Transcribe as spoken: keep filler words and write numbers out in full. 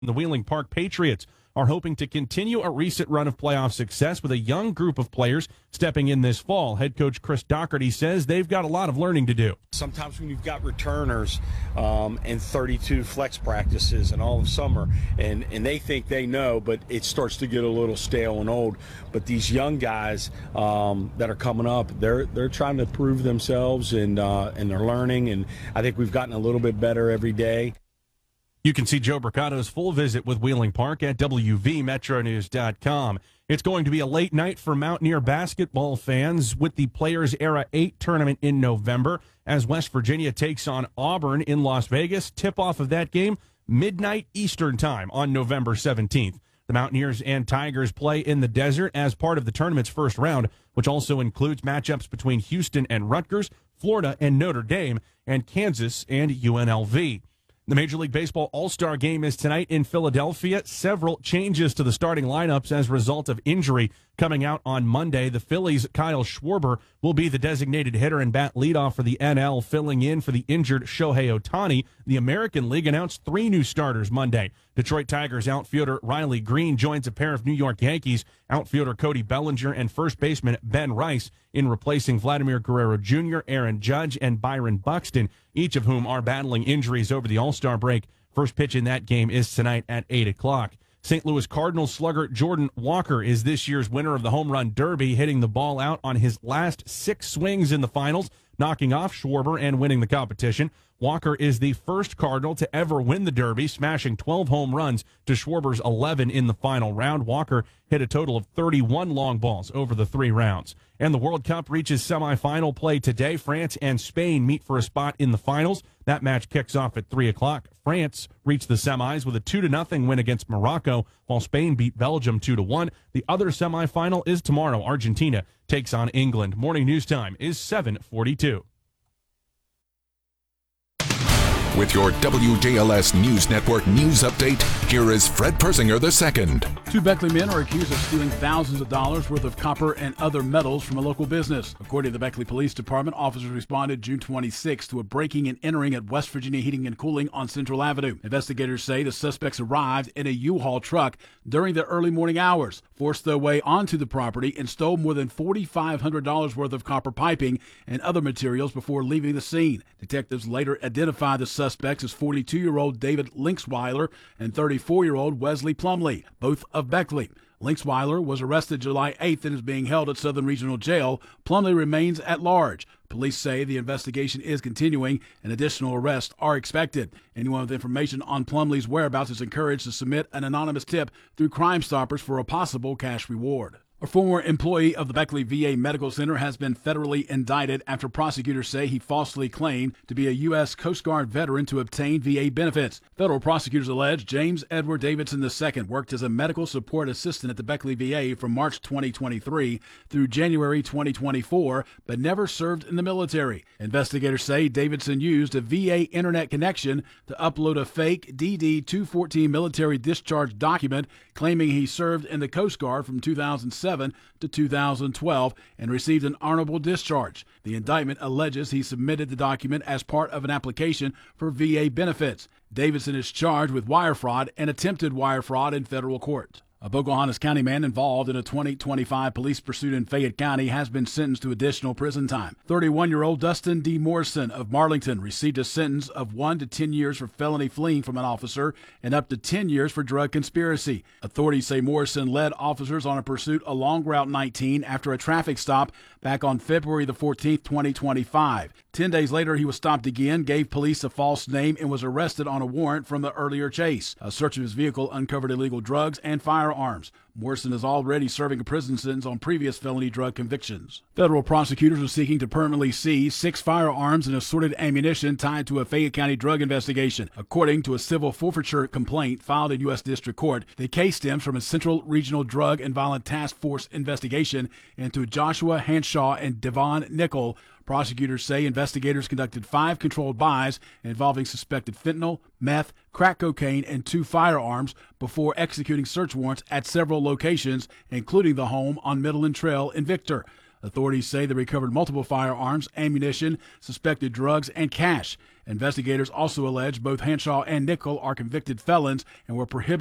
The Wheeling Park Patriots are hoping to continue a recent run of playoff success with a young group of players stepping in this fall. Head coach Chris Doherty says they've got a lot of learning to do. Sometimes when you've got returners um, and thirty-two flex practices and all of summer, and, and they think they know, but it starts to get a little stale and old. But these young guys um, that are coming up, they're they're trying to prove themselves, and uh, and they're learning. And I think we've gotten a little bit better every day. You can see Joe Bricato's full visit with Wheeling Park at W V Metro News dot com. It's going to be a late night for Mountaineer basketball fans with the Players Era eight tournament in November as West Virginia takes on Auburn in Las Vegas. Tip-off of that game, midnight Eastern time on November seventeenth. The Mountaineers and Tigers play in the desert as part of the tournament's first round, which also includes matchups between Houston and Rutgers, Florida and Notre Dame, and Kansas and U N L V. The Major League Baseball All-Star Game is tonight in Philadelphia. Several changes to the starting lineups as a result of injury coming out on Monday. The Phillies' Kyle Schwarber will be the designated hitter and bat leadoff for the N L, filling in for the injured Shohei Ohtani. The American League announced three new starters Monday. Detroit Tigers outfielder Riley Green joins a pair of New York Yankees outfielder Cody Bellinger and first baseman Ben Rice in replacing Vladimir Guerrero Junior, Aaron Judge, and Byron Buxton, each of whom are battling injuries over the All-Star break. First pitch in that game is tonight at eight o'clock. Saint Louis Cardinals slugger Jordan Walker is this year's winner of the Home Run Derby, hitting the ball out on his last six swings in the finals, knocking off Schwarber and winning the competition. Walker is the first Cardinal to ever win the Derby, smashing twelve home runs to Schwarber's eleven in the final round. Walker hit a total of thirty-one long balls over the three rounds. And the World Cup reaches semifinal play today. France and Spain meet for a spot in the finals. That match kicks off at three o'clock. France reached the semis with a two to nothing win against Morocco, while Spain beat Belgium two to one. The other semifinal is tomorrow. Argentina takes on England. Morning news time is seven forty-two. With your W J L S News Network news update, here is Fred Persinger the second. Two Beckley men are accused of stealing thousands of dollars worth of copper and other metals from a local business. According to the Beckley Police Department, officers responded June twenty-sixth to a breaking and entering at West Virginia Heating and Cooling on Central Avenue. Investigators say the suspects arrived in a U-Haul truck during the early morning hours, forced their way onto the property, and stole more than four thousand five hundred dollars worth of copper piping and other materials before leaving the scene. Detectives later identified the suspects as forty-two-year-old David Linksweiler and thirty-four-year-old Wesley Plumley, both of Beckley. Linksweiler was arrested July eighth and is being held at Southern Regional Jail. Plumley remains at large. Police say the investigation is continuing and additional arrests are expected. Anyone with information on Plumley's whereabouts is encouraged to submit an anonymous tip through Crime Stoppers for a possible cash reward. A former employee of the Beckley V A Medical Center has been federally indicted after prosecutors say he falsely claimed to be a U S Coast Guard veteran to obtain V A benefits. Federal prosecutors allege James Edward Davidson the second worked as a medical support assistant at the Beckley V A from March twenty twenty-three through January twenty twenty-four, but never served in the military. Investigators say Davidson used a V A internet connection to upload a fake D D two fourteen military discharge document claiming he served in the Coast Guard from two thousand seven to two thousand twelve and received an honorable discharge. The indictment alleges he submitted the document as part of an application for V A benefits. Davidson is charged with wire fraud and attempted wire fraud in federal court. A Pocahontas County man involved in a twenty twenty-five police pursuit in Fayette County has been sentenced to additional prison time. thirty-one-year-old Dustin D. Morrison of Marlington received a sentence of one to ten years for felony fleeing from an officer and up to ten years for drug conspiracy. Authorities say Morrison led officers on a pursuit along Route nineteen after a traffic stop back on February the fourteenth, twenty twenty-five. Ten days later, he was stopped again, gave police a false name, and was arrested on a warrant from the earlier chase. A search of his vehicle uncovered illegal drugs and firearms. Morrison is already serving a prison sentence on previous felony drug convictions. Federal prosecutors are seeking to permanently seize six firearms and assorted ammunition tied to a Fayette County drug investigation. According to a civil forfeiture complaint filed in U S District Court, the case stems from a Central Regional Drug and Violent Task Force investigation into Joshua Hanshaw and Devon Nickel. Prosecutors say investigators conducted five controlled buys involving suspected fentanyl, meth, crack cocaine, and two firearms before executing search warrants at several locations, including the home on Midland Trail in Victor. Authorities say they recovered multiple firearms, ammunition, suspected drugs, and cash. Investigators also allege both Hanshaw and Nickel are convicted felons and were prohibited